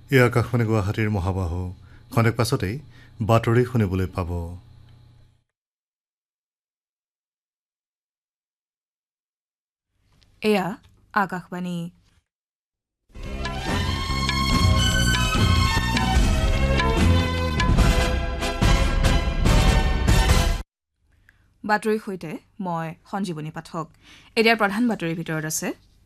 এই আকাশবাণী গুৱাহাটীৰ মহাবাহু খনেক পাছতেই বাতৰি শুনিবলৈ পাব। এয়া আকাশবাণী। বাতৰিৰ সৈতে মই সঞ্জীৱনী পাঠক। এতিয়াৰ প্ৰধান বাতৰিৰ ভিতৰত আছে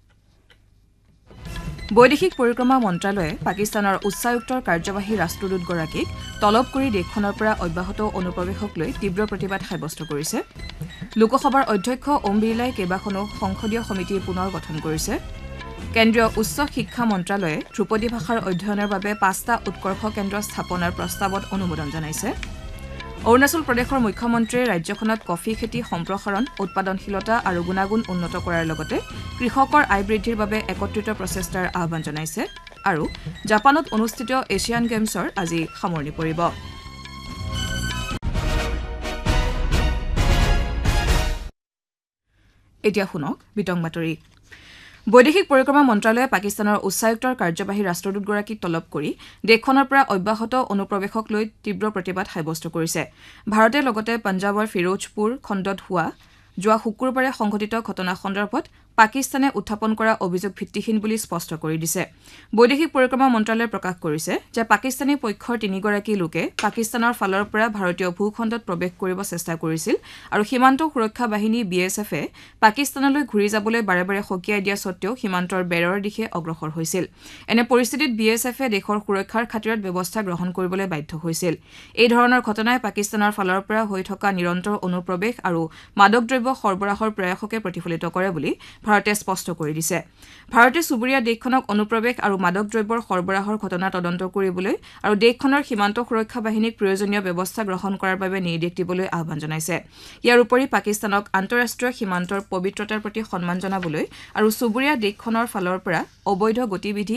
বৈদেশিক পৰিক্ৰমা মন্ত্ৰালয়ে পাকিস্তানৰ উচ্চায়ুক্তৰ কাৰ্যবাহী ৰাষ্ট্ৰদূতগৰাকীক তলব কৰি দেশখনৰ পৰা অব্যাহত অনুপ্ৰৱেশক লৈ তীব্ৰ প্ৰতিবাদ সাব্যস্ত কৰিছে। লোকসভাৰ অধ্যক্ষ ওম বিৰলাই কেইবাখনো সংসদীয় সমিতি পুনৰ গঠন কৰিছে। কেন্দ্ৰীয় উচ্চ শিক্ষা মন্ত্ৰালয়ে ধ্ৰুপদী ভাষাৰ অধ্যয়নৰ বাবে 5টা উৎকৰ্ষ কেন্দ্ৰ স্থাপনৰ প্ৰস্তাৱত অনুমোদন জনাইছে। অৰুণাচল প্ৰদেশৰ মুখ্যমন্ত্ৰীয়ে ৰাজ্যখনত কফি খেতি সম্প্ৰসাৰণ, উৎপাদনশীলতা আৰু গুণাগুণ উন্নত কৰাৰ লগতে কৃষকৰ আয় বৃদ্ধিৰ বাবে একত্ৰিত প্ৰচেষ্টাৰ আহ্বান জনাইছে। আৰু জাপানত অনুষ্ঠিত এছিয়ান গেমছৰ আজি সামৰণি পৰিব। এতিয়া শুনক বিতং বাতৰি। বৈদেশিক পৰিক্ৰমা মন্ত্ৰালয়ে পাকিস্তানৰ উচ্চায়ুক্তৰ কাৰ্যবাহী ৰাষ্ট্ৰদূতগৰাকীক তলব কৰি দেশখনৰ পৰা অব্যাহত অনুপ্ৰৱেশক লৈ তীব্ৰ প্ৰতিবাদ সাব্যস্ত কৰিছে। ভাৰতে লগতে পঞ্জাৱৰ ফিৰোজপুৰ খণ্ডত হোৱা যোৱা শুকুৰবাৰে সংঘটিত ঘটনা সন্দৰ্ভত পাকিস্তানে উত্থাপন কৰা অভিযোগ ভিত্তিহীন বুলি স্পষ্ট কৰি দিছে। বৈদেশিক পৰিক্ৰমা মন্ত্ৰালয়ে প্ৰকাশ কৰিছে যে পাকিস্তানী পক্ষৰ 3গৰাকী লোকে পাকিস্তানৰ ফালৰ পৰা ভাৰতীয় ভূখণ্ডত প্ৰৱেশ কৰিব চেষ্টা কৰিছিল আৰু সীমান্ত সুৰক্ষা বাহিনী BSFে পাকিস্তানলৈ ঘূৰি যাবলৈ বাৰে বাৰে সকীয়াই দিয়া সত্ত্বেও সীমান্তৰ বেৰৰ দিশে অগ্ৰসৰ হৈছিল। এনে পৰিস্থিতিত BSFে দেশৰ সুৰক্ষাৰ খাতিৰত ব্যৱস্থা গ্ৰহণ কৰিবলৈ বাধ্য হৈছিল। এই ধৰণৰ ঘটনাই পাকিস্তানৰ ফালৰ পৰা হৈ থকা নিৰন্তৰ অনুপ্ৰৱেশ আৰু মাদক দ্ৰব্য সৰবৰাহৰ প্ৰয়াসকে প্ৰতিফলিত কৰে বুলি ভাৰতে স্পষ্ট কৰি দিছে। ভাৰতে চুবুৰীয়া দেশখনক অনুপ্ৰৱেশ আৰু মাদক দ্ৰব্যৰ সৰবৰাহৰ ঘটনা তদন্ত কৰিবলৈ আৰু দেশখনৰ সীমান্ত সুৰক্ষা বাহিনীক প্ৰয়োজনীয় ব্যৱস্থা গ্ৰহণ কৰাৰ বাবে নিৰ্দেশ দিবলৈ আহ্বান জনাইছে। ইয়াৰ উপৰি পাকিস্তানক আন্তঃৰাষ্ট্ৰীয় সীমান্তৰ পবিত্ৰতাৰ প্ৰতি সন্মান জনাবলৈ আৰু চুবুৰীয়া দেশখনৰ ফালৰ পৰা অবৈধ গতিবিধি